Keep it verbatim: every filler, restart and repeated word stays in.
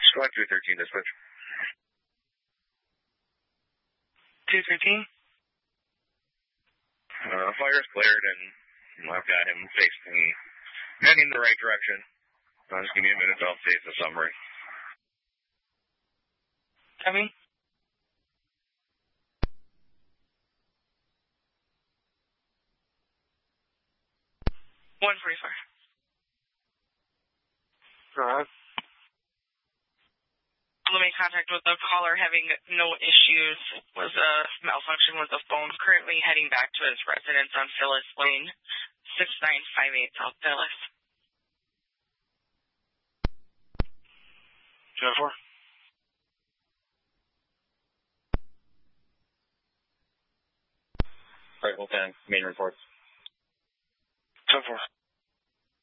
Squad two thirteen, dispatch. two thirteen? Uh, fire's cleared, and I've got him facing, heading the right direction. Uh, just give me a minute, I'll save the summary. Copy. one forty-four. Go ahead. Let me contact with the caller having no issues. Was a malfunction with the phone. Currently heading back to his residence on Phyllis Lane, six nine five eight South Phyllis. Jennifer? Right, well, ten, main reports. ten four.